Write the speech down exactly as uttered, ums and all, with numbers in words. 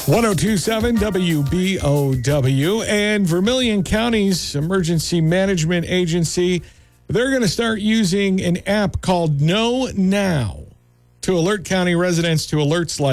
one oh two point seven W B O W and Vermilion County's Emergency Management Agency, they're going to start using an app called Know Now to alert county residents to alerts like